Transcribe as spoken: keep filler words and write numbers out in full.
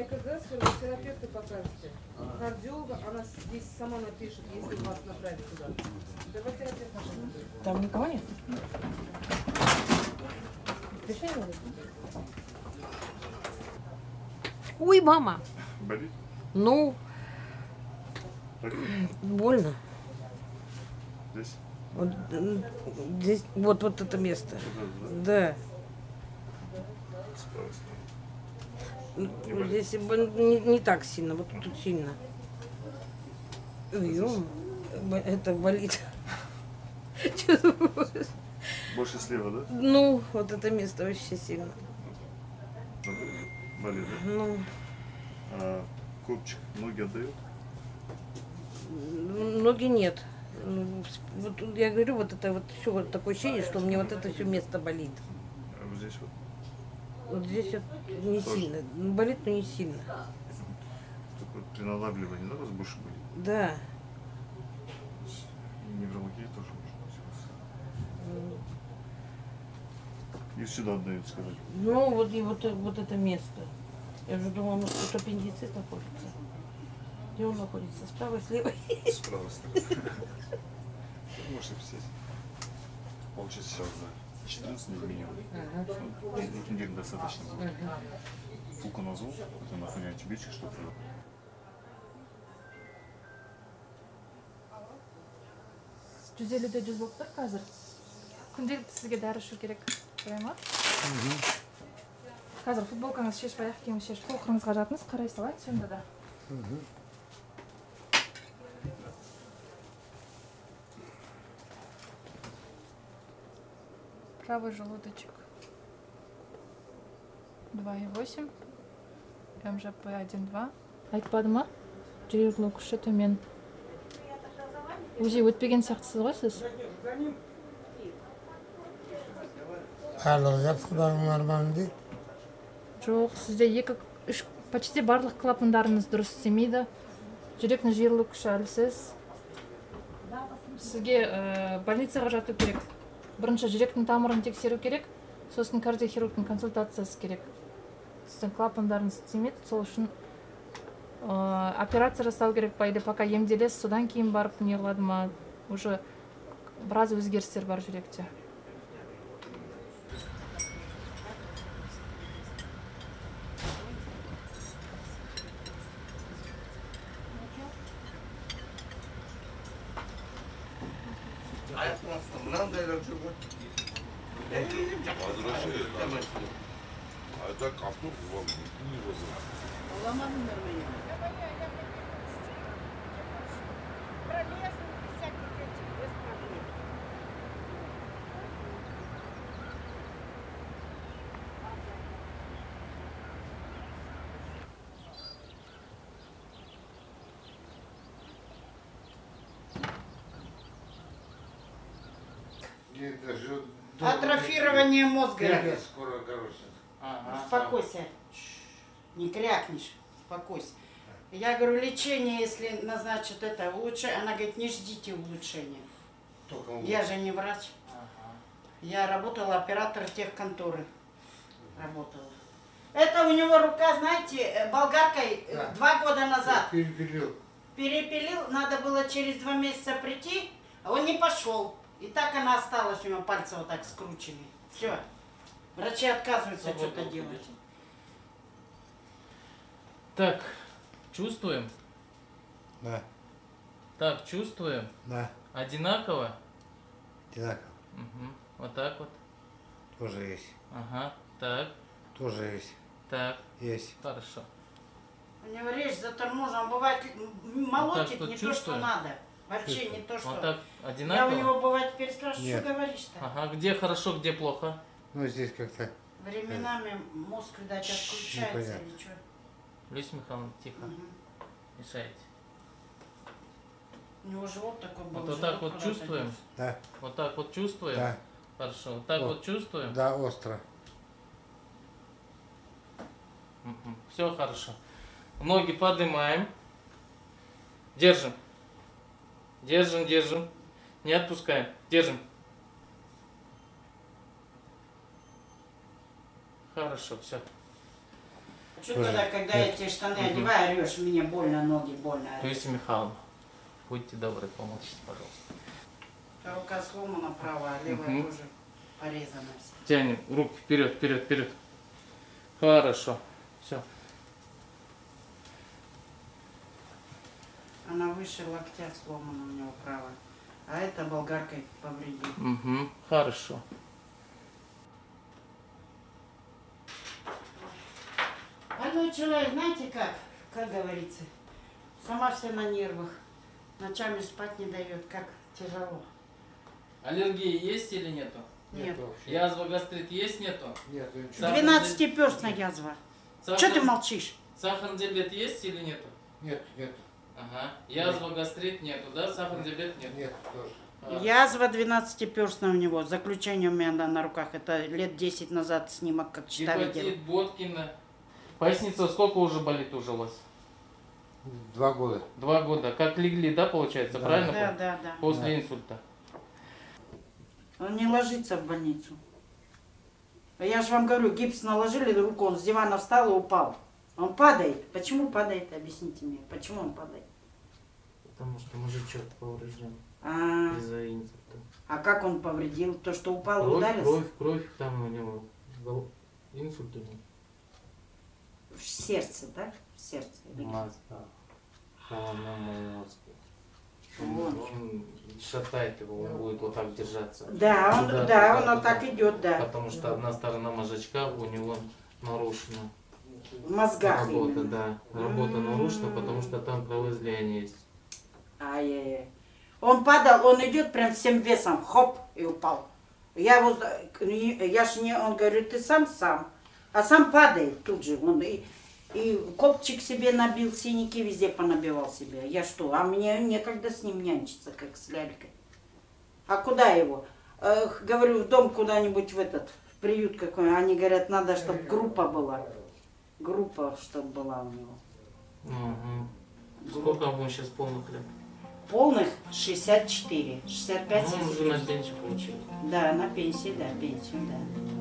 ЭКГ с физиотерапевта покажете. Кардиолога, она здесь сама напишет, если вас направить туда. Давай терапевт наш. Там никого нет? Решение надо? Ой, мама. Болит? Ну, Так? больно. Здесь? Вот, м, здесь, вот, вот это место. Вот это, Да. Справа, Ну, Не болит? Здесь бо- не, не так сильно, вот тут сильно. Ой, ё, бо- это болит. Чувствую. Больше слева, да? Ну, вот это место вообще сильно. Болит, да? Ну, А копчик ноги отдает? ноги нет. Ну, Вот я говорю, вот это вот все вот такое ощущение, что мне вот это все место болит. А вот здесь вот? Вот здесь вот не Тоже. сильно. Ну, болит, но не сильно. Только вот при надавливании, да, у вас больше болит? Да. То есть невралгия тоже может быть у вас. И сюда отдают, сказать. Ну, вот и вот, э- вот это место. Я уже думала, может, тут аппендицит находится. Где он находится? Справа, слева? Справа, слева. Можете писать. Получится сейчас за четырнадцать дней минимум. Ага. Двух недель достаточно. Ага. Фуконазол, это нахуй антибиотик, чтобы жүз елуде жүз болып тұр қазір. Күнделікті сізге дәрі ішу керек. Солай ма? Қазір футболкаңызды шешіп, аяқ киіміңізді шешіп, толқырыңызға жатыңыз, қарай салайын сонда да. Правый желудочек два и восемь, эм жэ пэ один два. Айтпады ма? Жүрегінің күші төмен. УЗИ өтпеген сияқтысыз ғой сіз? барлығы жақсы, барлығы нормально дейді. Жоқ, сізде екі, үш, почти барлық клапандарыңыз дұрыс істемейді. Жүректің жиырылу күші әлсіз. Сізге ә, больницаға жату керек. Бірінші жүректің тамырын тексеру керек, сосын кардиохирургтың консультациясы керек. Сіздің клапандарыңыз істемейді, сол үшін ә, операция жасау керек па, или пока емделесіз, содан кейін барып не қылады ма, уже біраз өзгерістер бар жүректе. мынандайлар жүрген. А это капнул вам не возможно. Это же Атрофирование мозга идет. скоро, короче. Успокойся. Не крякнешь. Успокойся. Я говорю, лечение, если назначат это лучше, она говорит, не ждите улучшения. Только Я же не врач. Я работала оператор техконторы. Работала. Это у него рука, знаете, болгаркой э, Да. два года назад. перепилил. Перепилил, надо было через два месяца прийти, а он не пошел. И так она осталась, у него пальцы вот так скручены. Все. Врачи отказываются что-то делать. Так, чувствуем? Да, Так, чувствуем? да, Одинаково? одинаково. Мгм. Вот так вот. Тоже есть. Ага. Так, Тоже есть. так. Есть. Хорошо. У него речь заторможена, бывает м, молотит вот не то, что чувствуем? надо. Вообще Чувствую. не то, что... Вот так Я у одинаково? него бывает переспрашиваю, Нет. что говоришь-то? Ага. Где хорошо, где плохо? Ну, здесь как-то Временами мозг, видать, Чш, отключается непонятно. или что. Люся Михайловна, тихо. Мгм. Мешаете. У него живот такой был. Вот, вот живот так вот куда-то чувствуем? делся. да, Вот так вот чувствуем? да, Хорошо. Вот так Вот. вот чувствуем? да, остро. Все хорошо. Ноги поднимаем. Держим. Держим, держим. Не отпускаем. Держим. Хорошо, все. Что тогда, когда я тебе штаны одеваю, орешь, мне больно, ноги больно. Таисия Михайловна, будьте добры, помолчите, пожалуйста. Рука сломана правая, а левая Мгм. тоже порезана вся. Тянем руки вперед, вперед, вперед. Хорошо. Все. Она выше локтя сломана у него правая. А это болгаркой повредил. Угу. Хорошо. Больной человек, знаете как? Как говорится, сама вся на нервах. Ночами спать не дает, как тяжело. Аллергии есть или нету? Нет. Язва, гастрит есть, нету? Нет, Двенадцатиперстная язва. Что ты молчишь? Сахарный диабет есть или нету? нет, нет, Ага. Язва, гастрит нету, да? Сахарный диабет нет? нет, тоже. А, Язва двенадцатиперстная у него. Заключение у меня на, на руках. Это лет десять назад снимок, как чита видела. Гепатит, Боткина. Поясница сколько уже болит уже у вас? Два года. Два года. Как легли, да, получается? Да. Правильно? Да, помню? да, да. После инсульта. Он не ложится в больницу. А я же вам говорю, гипс наложили на руку, он с дивана встал и упал. Он падает. Почему падает? Объясните мне, почему он падает? Потому что мужичок поврежден А, из-за инсульта. а как он повредил? То, что упал и Кровь, ударился? кровь, кровь, там у него гол- инсульт у него. В сердце, да? В сердце. или где? Мозг, да. Головной мозг. Он, Вот. он шатает его, он будет вот так держаться. Да, он, Туда, да, туда, он вот туда. так идет, да. Потому что одна сторона мозжечка у него нарушена. В мозгах Работа, именно. да. Работа нарушена, потому что там кровоизлияние есть. Ай-яй-яй. Он падал, он идет прям всем весом, хоп, и упал. Я его, я ж не, он говорит, ты сам сам, а сам падает тут же. Он и, и копчик себе набил, синяки везде понабивал себе. Я что, а мне некогда с ним нянчиться, как с лялькой. А куда его? Эх, говорю, в дом куда-нибудь в этот, в приют какой. Они говорят, надо, чтобы группа была. Группа, чтобы была у него. Угу. Сколько ему сейчас полных лет? Полных шестьдесят четыре, шестьдесят пять. Ну, он уже на пенсию получил. Да, на пенсии, да, пенсию, да.